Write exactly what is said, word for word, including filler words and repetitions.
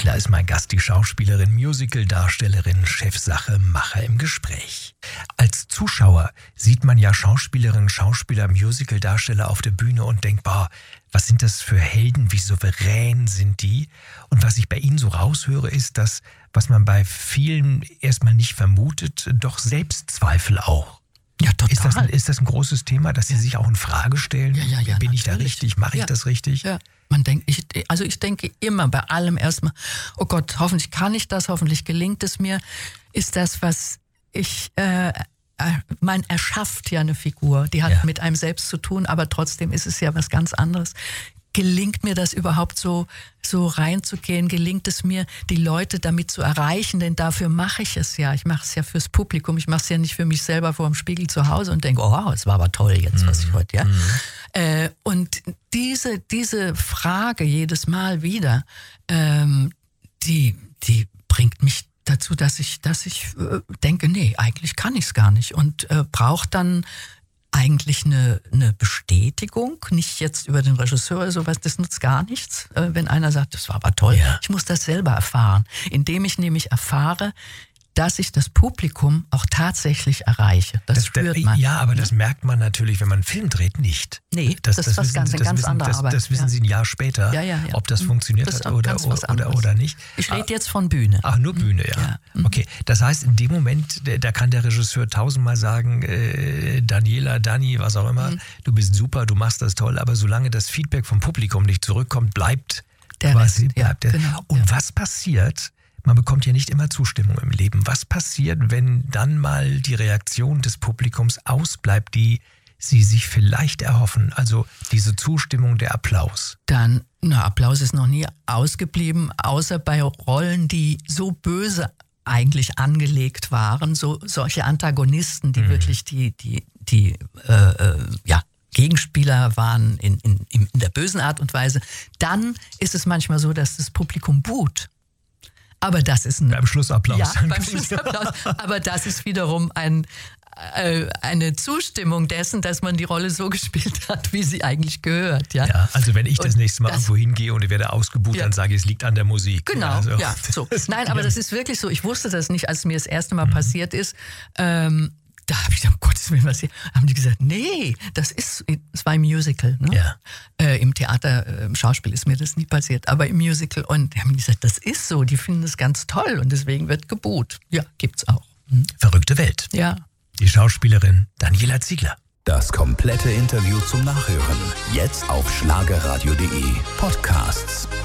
Ziegler ist mein Gast, die Schauspielerin, Musical-Darstellerin, Chefsache, Macher im Gespräch. Als Zuschauer sieht man ja Schauspielerinnen, Schauspieler, Musical-Darsteller auf der Bühne und denkt, boah, was sind das für Helden, wie souverän sind die? Und was ich bei Ihnen so raushöre, ist das, was man bei vielen erstmal nicht vermutet, doch Selbstzweifel auch. Ja, total. Ist das, ein, ist das ein großes Thema, dass Sie sich auch in Frage stellen? Ja, ja, ja, Bin natürlich. ich da richtig? Mache ich ja. das richtig? Ja. Man denkt, ich, also ich denke immer bei allem erstmal, oh Gott, hoffentlich kann ich das, hoffentlich gelingt es mir. Ist das, was ich, äh, man erschafft ja eine Figur, die hat ja. mit einem selbst zu tun, aber trotzdem ist es ja was ganz anderes. Gelingt mir das überhaupt so, so reinzugehen? Gelingt es mir, die Leute damit zu erreichen? Denn dafür mache ich es ja. Ich mache es ja fürs Publikum. Ich mache es ja nicht für mich selber vor dem Spiegel zu Hause und denke, oh, es war aber toll jetzt, was ich heute, ja. Mhm. Äh, und diese, diese Frage jedes Mal wieder, ähm, die, die bringt mich dazu, dass ich, dass ich äh, denke, nee, eigentlich kann ich es gar nicht und äh, brauche dann eigentlich eine, eine Bestätigung, nicht jetzt über den Regisseur oder sowas, das nutzt gar nichts, äh, wenn einer sagt, das war aber toll. Ja. Ich muss das selber erfahren, indem ich nämlich erfahre, dass ich das Publikum auch tatsächlich erreiche. Das, das spürt man. Ja, aber das merkt man natürlich, wenn man einen Film dreht, nicht. Nee, das, das, das ist was wissen, ganz, eine ganz wissen, andere das, Arbeit. Das wissen ja. Sie ein Jahr später, ja, ja, ja. ob das funktioniert das hat oder, oder, oder nicht. Ich rede jetzt von Bühne. Ach, nur Bühne, ja. ja. Okay, das heißt, in dem Moment, da kann der Regisseur tausendmal sagen, äh, Daniela, Dani, was auch immer, mhm. du bist super, du machst das toll, aber solange das Feedback vom Publikum nicht zurückkommt, bleibt der quasi, Rest. Bleibt ja, der. Genau, Und ja. was passiert? Man bekommt ja nicht immer Zustimmung im Leben. Was passiert, wenn dann mal die Reaktion des Publikums ausbleibt, die Sie sich vielleicht erhoffen? Also diese Zustimmung, der Applaus. Dann, na, Applaus ist noch nie ausgeblieben, außer bei Rollen, die so böse eigentlich angelegt waren, so solche Antagonisten, die mhm. wirklich die, die, die, äh, ja, Gegenspieler waren in, in, in der bösen Art und Weise. Dann ist es manchmal so, dass das Publikum buht. Aber das ist ein... Beim Schlussapplaus. Ja, beim Schlussapplaus. Aber das ist wiederum ein, äh, eine Zustimmung dessen, dass man die Rolle so gespielt hat, wie sie eigentlich gehört. Ja, ja also wenn ich das und nächste Mal das, irgendwo hingehe und ich werde ausgebucht, ja. dann sage ich, es liegt an der Musik. Genau, ja, also, ja. So. Nein, aber das ist wirklich so. Ich wusste das nicht, als es mir das erste Mal mhm. passiert ist. Ähm, Da habe ich gedacht, um Gottes Willen, was hier? Haben die gesagt, nee, das ist, es war im Musical, ne? Ja. Äh, im Theater, äh, im Schauspiel ist mir das nie passiert, aber im Musical. Und die haben gesagt, das ist so, die finden das ganz toll und deswegen wird gebuht. Ja, gibt's auch. Hm? Verrückte Welt. Ja. Die Schauspielerin Daniela Ziegler. Das komplette Interview zum Nachhören. Jetzt auf schlagerradio punkt de Podcasts.